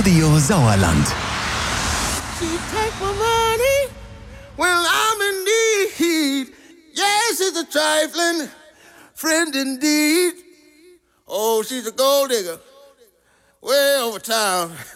Radio Sauerland. She take my money when I'm in need. Yes, it's a trifling friend indeed. Oh, she's a gold digger way over town.